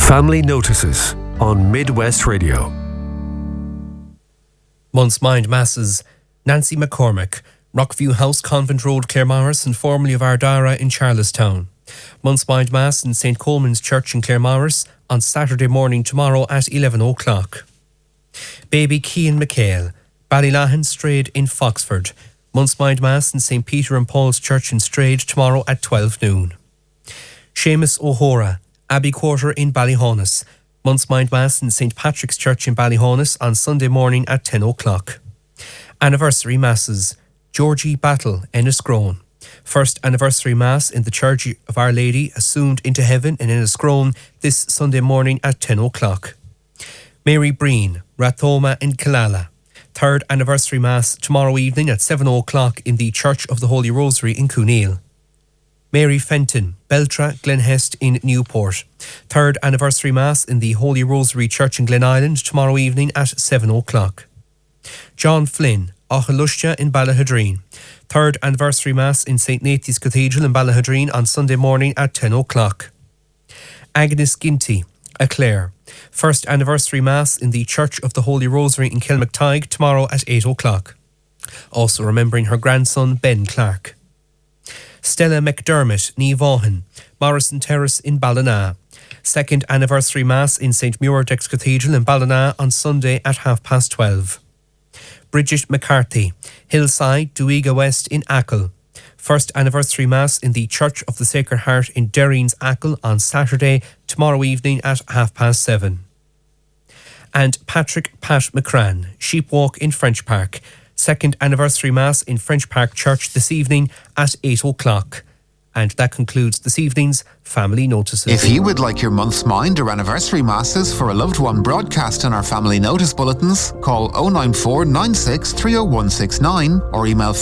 Family Notices on Midwest Radio. Month's Mind Masses, Nancy McCormick, Rockview House, Convent Road, Claremorris, and formerly of Ardara in Charlestown. Month's Mind Mass in St. Coleman's Church in Claremorris on Saturday morning tomorrow at 11 o'clock. Baby Cian McHale, Ballylahan Strayed in Foxford. Month's Mind Mass in St. Peter and Paul's Church in Strayed tomorrow at 12 noon. Seamus O'Hora, Abbey Quarter in Ballyhaunis. Month's Mind Mass in St. Patrick's Church in Ballyhaunis on Sunday morning at 10 o'clock. Anniversary Masses. Georgie Battle, Enniscrone. First Anniversary Mass in the Church of Our Lady Assumed into Heaven in Enniscrone this Sunday morning at 10 o'clock. Mary Breen, Rathoma in Killala. Third Anniversary Mass tomorrow evening at 7 o'clock in the Church of the Holy Rosary in Cooneal. Mary Fenton, Beltra, Glenhest in Newport. Third Anniversary Mass in the Holy Rosary Church in Glen Island tomorrow evening at 7 o'clock. John Flynn, Achalushta in Ballahadreen. Third Anniversary Mass in St. Nathan's Cathedral in Ballahadreen on Sunday morning at 10 o'clock. Agnes Ginty, Clare. First Anniversary Mass in the Church of the Holy Rosary in Kilmactyghe tomorrow at 8 o'clock. Also remembering her grandson Ben Clark. Stella McDermott, Nivaughan, Morrison Terrace in Ballina. Second Anniversary Mass in St. Muirdex Cathedral in Ballina on Sunday at 12:30. Bridget McCarthy, Hillside, Duiga West in Achill. First Anniversary Mass in the Church of the Sacred Heart in Derreen's Achill on Saturday, tomorrow evening at 7:30. And Patrick Pat McCrann, Sheepwalk in French Park. Second Anniversary Mass in French Park Church this evening at 8 o'clock. And that concludes this evening's Family Notices. If you would like your month's mind or anniversary masses for a loved one broadcast in our Family Notice bulletins, call 094 96 30169 or email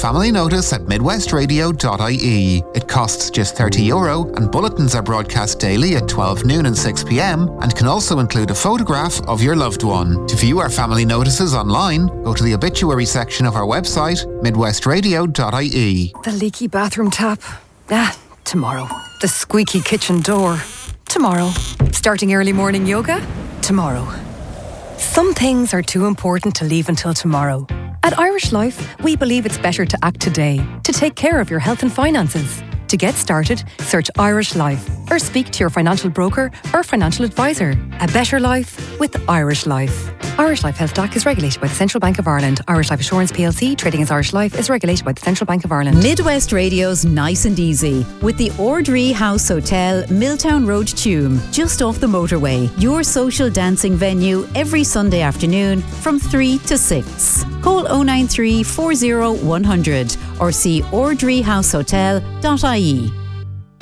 familynotice@midwestradio.ie. It costs just €30 and bulletins are broadcast daily at 12 noon and 6 p.m. and can also include a photograph of your loved one. To view our Family Notices online, go to the obituary section of our website, midwestradio.ie. The leaky bathroom tap. Tomorrow. The squeaky kitchen door. Tomorrow. Starting early morning yoga. Tomorrow. Some things are too important to leave until tomorrow. At Irish Life, we believe it's better to act today, to take care of your health and finances. To get started, search Irish Life or speak to your financial broker or financial advisor. A better life with Irish Life. Irish Life Health DAC is regulated by the Central Bank of Ireland. Irish Life Assurance PLC, trading as Irish Life, is regulated by the Central Bank of Ireland. Midwest Radio's Nice and Easy with the Ordree House Hotel, Milltown Road, Tuam, just off the motorway. Your social dancing venue every Sunday afternoon from 3 to 6. Call 093 40 100 or see ordreehousehotel.ie.